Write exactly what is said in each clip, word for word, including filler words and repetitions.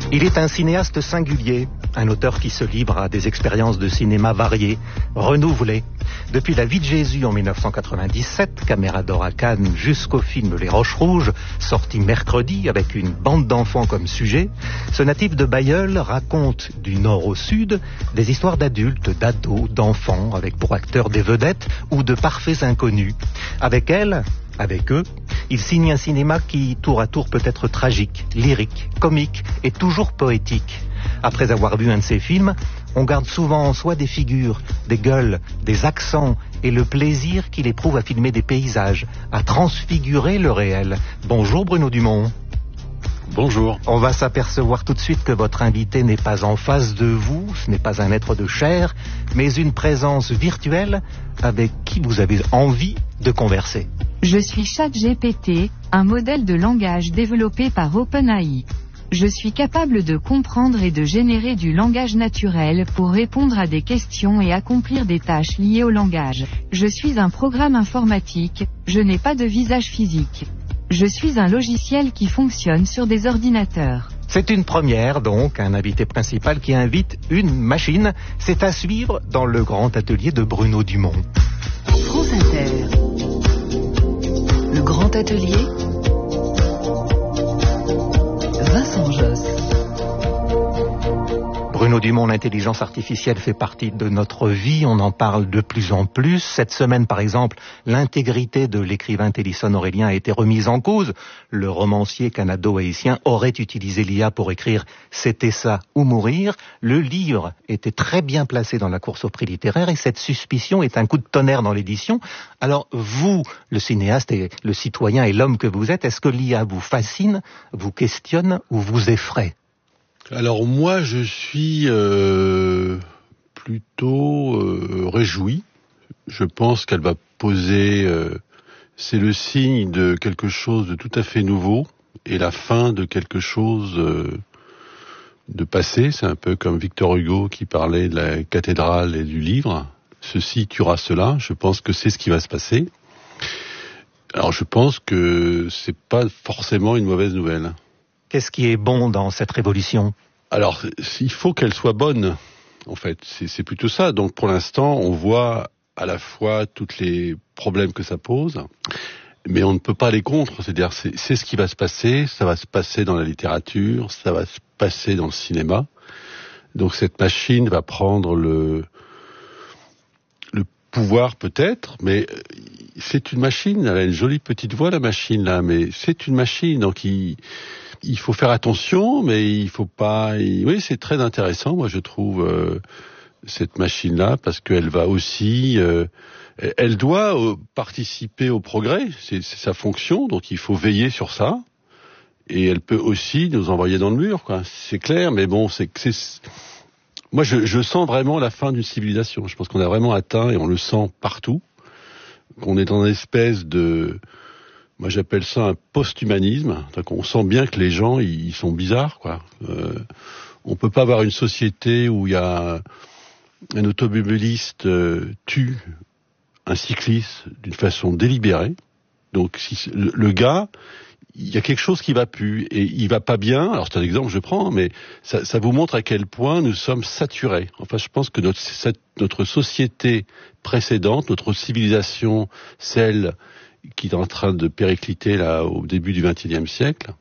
Il est un cinéaste singulier, un auteur qui se livre à des expériences de cinéma variées, renouvelées. Depuis La vie de Jésus en mille neuf cent quatre-vingt-dix-sept, Caméra d'or à Cannes, jusqu'au film Les Roches Rouges, sorti mercredi avec une bande d'enfants comme sujet, ce natif de Bailleul raconte du nord au sud des histoires d'adultes, d'ados, d'enfants, avec pour acteurs des vedettes ou de parfaits inconnus. Avec elle, avec eux, il signe un cinéma qui, tour à tour, peut être tragique, lyrique, comique et toujours poétique. Après avoir vu un de ses films, on garde souvent en soi des figures, des gueules, des accents et le plaisir qu'il éprouve à filmer des paysages, à transfigurer le réel. Bonjour Bruno Dumont. Bonjour. On va s'apercevoir tout de suite que votre invité n'est pas en face de vous, ce n'est pas un être de chair, mais une présence virtuelle avec qui vous avez envie de converser. Je suis ChatGPT, un modèle de langage développé par OpenAI. Je suis capable de comprendre et de générer du langage naturel pour répondre à des questions et accomplir des tâches liées au langage. Je suis un programme informatique, je n'ai pas de visage physique. Je suis un logiciel qui fonctionne sur des ordinateurs. C'est une première, donc, un invité principal qui invite une machine. C'est à suivre dans le grand atelier de Bruno Dumont. France Inter. Le grand atelier. Vincent Josse. Bruno Dumont, l'intelligence artificielle fait partie de notre vie, on en parle de plus en plus. Cette semaine, par exemple, l'intégrité de l'écrivain Télisson Aurélien a été remise en cause. Le romancier canado-haïtien aurait utilisé l'I A pour écrire « C'était ça ou mourir ». Le livre était très bien placé dans la course au prix littéraire et cette suspicion est un coup de tonnerre dans l'édition. Alors vous, le cinéaste et le citoyen et l'homme que vous êtes, est-ce que l'I A vous fascine, vous questionne ou vous effraie ? Alors moi, je suis euh, plutôt euh, réjoui. Je pense qu'elle va poser... Euh, c'est le signe de quelque chose de tout à fait nouveau et la fin de quelque chose euh, de passé. C'est un peu comme Victor Hugo qui parlait de la cathédrale et du livre. Ceci tuera cela. Je pense que c'est ce qui va se passer. Alors je pense que c'est pas forcément une mauvaise nouvelle. Qu'est-ce qui est bon dans cette révolution ? Alors, il faut qu'elle soit bonne, en fait. C'est, c'est plutôt ça. Donc, pour l'instant, on voit à la fois tous les problèmes que ça pose, mais on ne peut pas aller contre. C'est-à-dire, c'est, c'est ce qui va se passer. Ça va se passer dans la littérature, ça va se passer dans le cinéma. Donc, cette machine va prendre le, le pouvoir, peut-être, mais c'est une machine. Elle a une jolie petite voix, la machine, là, mais c'est une machine. Donc, il... Il faut faire attention, mais il faut pas... Oui, c'est très intéressant, moi, je trouve, euh, cette machine-là, parce qu'elle va aussi... Euh, elle doit euh, participer au progrès, c'est, c'est sa fonction, donc il faut veiller sur ça. Et elle peut aussi nous envoyer dans le mur, quoi. C'est clair, mais bon, c'est... c'est... Moi, je, je sens vraiment la fin d'une civilisation. Je pense qu'on a vraiment atteint, et on le sent partout, qu'on est dans une espèce de... Moi, j'appelle ça un post-humanisme. Donc, on sent bien que les gens, ils sont bizarres, quoi. Euh, on peut pas avoir une société où il y a un automobiliste euh, tue un cycliste d'une façon délibérée. Donc, si le, le gars, il y a quelque chose qui va plus et il va pas bien. Alors, c'est un exemple que je prends, mais ça, ça vous montre à quel point nous sommes saturés. Enfin, je pense que notre, notre société précédente, notre civilisation, celle qui est en train de péricliter là au début du vingt et unième siècle,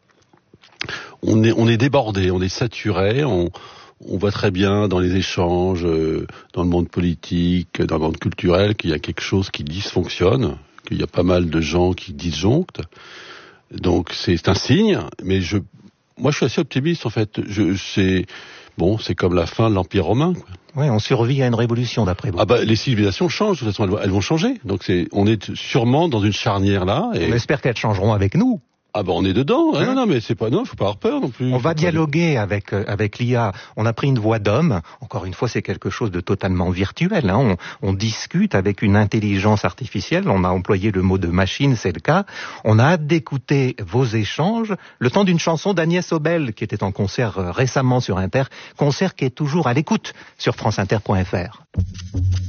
on est on est débordé, on est saturé, on on voit très bien dans les échanges, euh, dans le monde politique, dans le monde culturel, qu'il y a quelque chose qui dysfonctionne, qu'il y a pas mal de gens qui disjonctent. Donc c'est un signe, mais je moi je suis assez optimiste en fait. Je c'est bon, c'est comme la fin de l'Empire romain, quoi. Oui, on survit à une révolution, d'après vous. Ah bah, les civilisations changent, de toute façon, elles vont changer. Donc, c'est, on est sûrement dans une charnière là. Et... On espère qu'elles changeront avec nous. Ah bah, on est dedans. Hein, hein non, non, mais c'est pas, non, faut pas avoir peur non plus. On va faut dialoguer pas... avec euh, avec l'I A. On a pris une voix d'homme. Encore une fois, c'est quelque chose de totalement virtuel. Hein. On, on discute avec une intelligence artificielle. On a employé le mot de machine, c'est le cas. On a hâte d'écouter vos échanges. Le temps d'une chanson d'Agnès Obel, qui était en concert euh, récemment sur Inter. Concert qui est toujours à l'écoute sur france inter point f r.